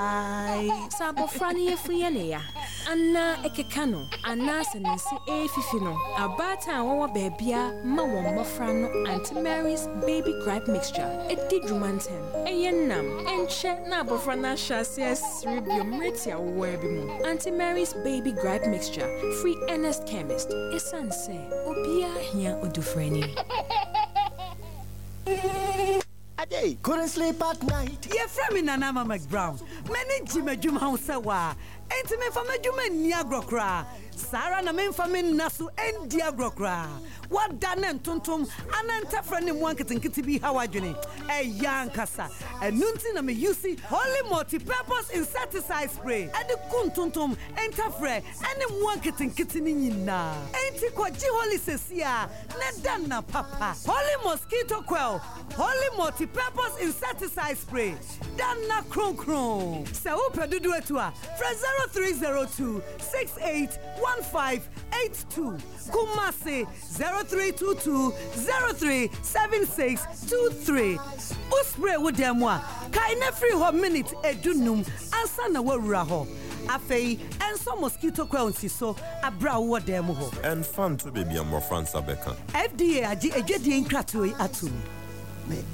Sabo Franny Friania, Anna Ekekano, Anna Sensi A Fifino, Abata and Babia, Mawamba Frano, Auntie Mary's baby gripe mixture, a Dijumantem, a Yenam, and Chet Nabofrana Shassias Ribium Retia Webimu, Auntie Mary's baby gripe mixture, free Ernest Chemist, a sunset, Obia here Udufreni. Couldn't sleep at night. You're from Nana McBrown. Many Jim House, ain't me from a Juma Niagara. Sarah na men famin nasu en diagrokra. What done and tuntum ananta friend one kitty be how I journey. A young cassa. A nuntin na me usi holy multi-purpose insecticide spray. And the kuntuntum enter fre and one kitty na. Ain't it what holy sesia. Nedana papa. Holy mosquito quell. Holy multi-purpose insecticide spray. Dana kron. So pedudu etua. Fra 0302 681582. Kumasi 0322 037623. Uspray with them wa. Kaine free ho minute edunum ansa na wawura ho. Afei enso mosquito coil so abra wo dem ho. And fun to baby am France abeka. FDA agi ejedi nkratoyi atum.